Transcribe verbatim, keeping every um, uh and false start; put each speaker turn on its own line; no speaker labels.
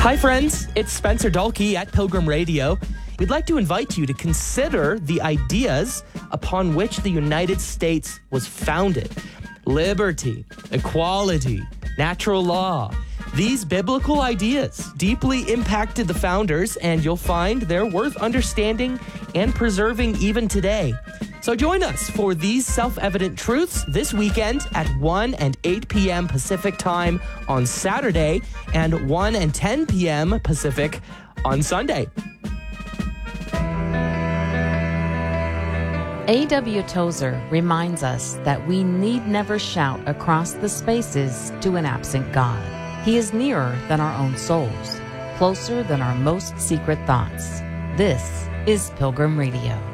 Hi, friends. It's Spencer Dalkey at Pilgrim Radio. We'd like to invite you to consider the ideas upon which the United States was founded. Liberty, equality, natural law. These biblical ideas deeply impacted the founders, and you'll find they're worth understanding and preserving even today. So join us for these self-evident truths this weekend at one and eight p.m. Pacific time on Saturday and one and ten p.m. Pacific on Sunday.
A W Tozer reminds us that we need never shout across the spaces to an absent God. He is nearer than our own souls, closer than our most secret thoughts. This is Pilgrim Radio.